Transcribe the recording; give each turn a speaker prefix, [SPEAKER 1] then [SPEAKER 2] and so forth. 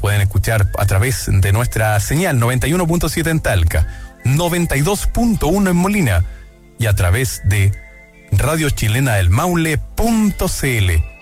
[SPEAKER 1] pueden escuchar a través de nuestra señal 91.7 en Talca, 92.1 en Molina y a través de radiochilenadelmaule.cl.